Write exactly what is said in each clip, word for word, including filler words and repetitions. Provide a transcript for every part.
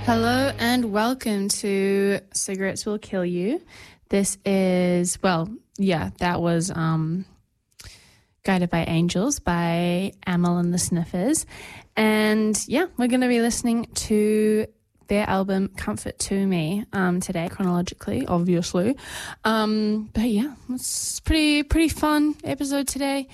Hello and welcome to Cigarettes Will Kill You. This is, well, yeah, that was um, Guided by Angels by Amyl and the Sniffers. And yeah, we're going to be listening to their album Comfort to Me um, today, chronologically, obviously. Um, but yeah, it's pretty pretty fun episode today.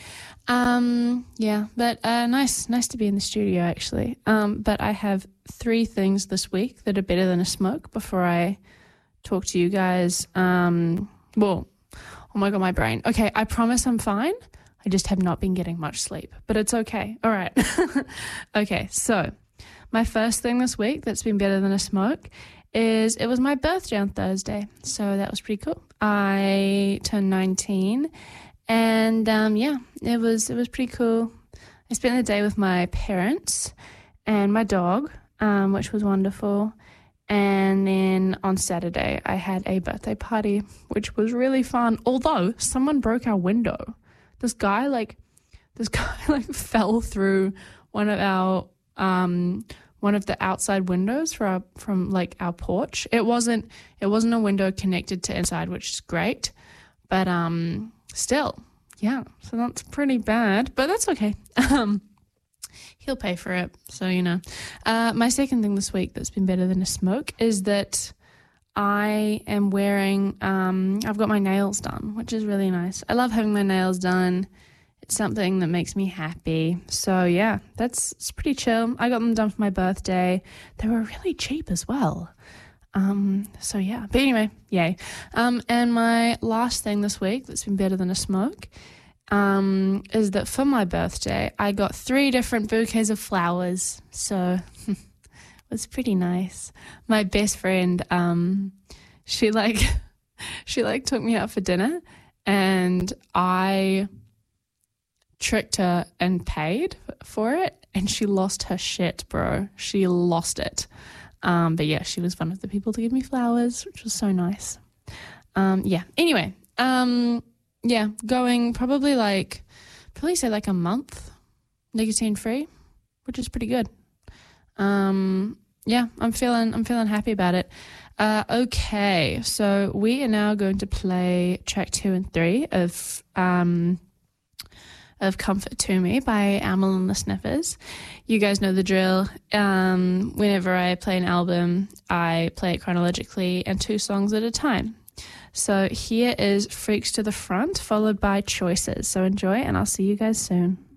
Um, yeah, but uh, nice nice to be in the studio, actually. Um, but I have three things this week that are better than a smoke before I talk to you guys. Um, well, oh my God, my brain. Okay, I promise I'm fine. I just have not been getting much sleep, but it's okay. All right. Okay, so my first thing this week that's been better than a smoke is it was my birthday on Thursday, so that was pretty cool. I turned nineteen. And um, yeah, it was it was pretty cool. I spent the day with my parents and my dog, um, which was wonderful. And then on Saturday, I had a birthday party, which was really fun. Although someone broke our window. This guy like this guy like fell through one of our um, one of the outside windows for our, from like our porch. It wasn't it wasn't a window connected to inside, which is great, but um. Still, yeah, so that's pretty bad, but that's okay. Um, he'll pay for it, so you know. Uh, my second thing this week that's been better than a smoke is that I am wearing, um, I've got my nails done, which is really nice. I love having my nails done. It's something that makes me happy. So yeah, that's it's pretty chill. I got them done for my birthday. They were really cheap as well. Um, so yeah, but anyway, yay. Um, and my last thing this week that's been better than a smoke, um, is that for my birthday, I got three different bouquets of flowers. So it was pretty nice. My best friend, um, she like, she like took me out for dinner and I tricked her and paid for it and she lost her shit, bro. She lost it. Um, but yeah, she was one of the people to give me flowers, which was so nice. Um, yeah, anyway, um, yeah, going probably like, probably say like a month nicotine free, which is pretty good. Um, yeah, I'm feeling, I'm feeling happy about it. Uh, okay, so we are now going to play track two and three of, um, of Comfort to Me by Amyl and the Sniffers. You guys know the drill. Um, whenever I play an album, I play it chronologically and two songs at a time. So here is Freaks to the Front, followed by Choices. So enjoy, and I'll see you guys soon.